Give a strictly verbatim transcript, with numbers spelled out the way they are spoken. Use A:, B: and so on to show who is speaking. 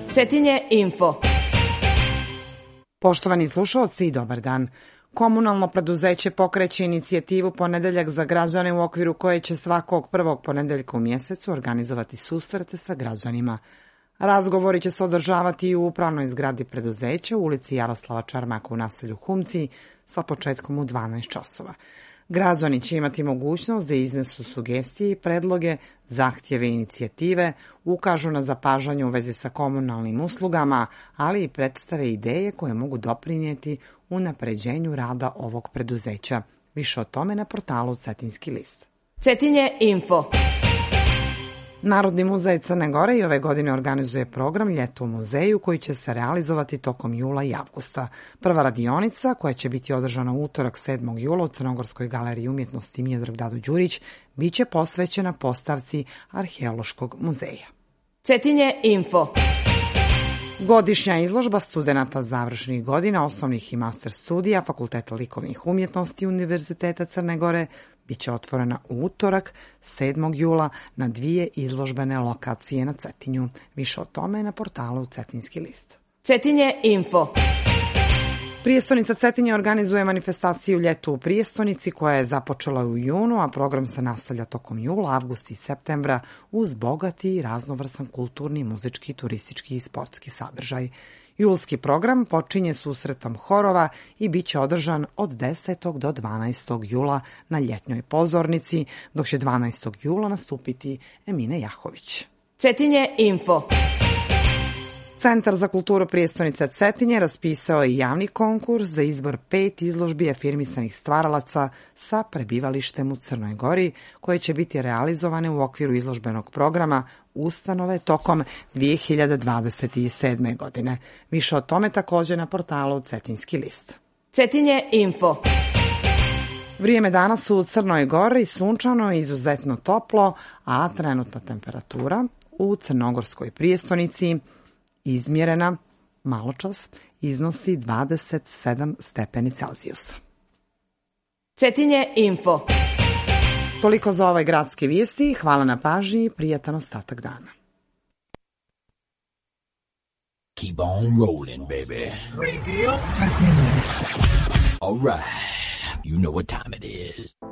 A: Cetinje Info.
B: Poštovani slušalci, dobar dan. Komunalno preduzeće pokreće inicijativu Ponedeljak za građane u okviru koje će svakog prvog ponedeljka u mjesecu organizovati susrete sa građanima. Razgovori će se održavati i u upravnoj zgradi preduzeća u ulici Jaroslava Čarmaka u naselju Humci sa početkom u dvanaest časova. Građani će imati mogućnost da iznesu sugestije i predloge, zahtjeve i inicijative, ukažu na zapažanje u vezi sa komunalnim uslugama, ali i predstave ideje koje mogu doprinijeti unapređenju rada ovog preduzeća. Više o tome na portalu Cetinski list.
A: Cetinje Info.
B: Narodni muzej Crne Gore i ove godine organizuje program Ljeto u muzeju koji će se realizovati tokom jula i avgusta. Prva radionica, koja će biti održana u utorak sedmog jula u Crnogorskoj galeriji umjetnosti Miodrag Dado Đurić, bit će posvećena postavci Arheološkog muzeja.
A: Cetinje Info.
B: Godišnja izložba studenata završnih godina osnovnih i master studija Fakulteta likovnih umjetnosti Univerziteta Crne Gore biće otvorena u utorak sedmog jula na dvije izložbene lokacije na Cetinju. Više o tome na portalu Cetinski list.
A: Cetinje Info.
B: Prijestonica Cetinje organizuje manifestaciju Ljeto u prijestonici koja je započela u junu, a program se nastavlja tokom jula, avgusta i septembra uz bogati i raznovrsan kulturni, muzički, turistički i sportski sadržaj. Julski program počinje susretom horova i bit će održan od desetog do dvanaestog jula na ljetnjoj pozornici, dok će dvanaestog jula nastupiti Emine Jahović.
A: Cetinje Info.
B: Centar za kulturu prijestonice Cetinje raspisao je javni konkurs za izbor pet izložbi afirmisanih stvaralaca sa prebivalištem u Crnoj Gori, koje će biti realizovane u okviru izložbenog programa ustanove tokom dvije hiljade dvadeset sedme. godine. Više o tome također na portalu Cetinski list.
A: Cetinje Info.
B: Vrijeme danas u Crnoj Gori sunčano i izuzetno toplo, a trenutna temperatura u crnogorskoj prijestonici izmjerena maločas iznosi dvadeset sedam stepeni Celzijusa.
A: Cetinje Info.
B: Toliko za ovaj gradske vijesti. Hvala na pažnji i prijatan ostatak dana.
C: Keep on rolling, baby. Radio Cetinje. All right, you know what time it is.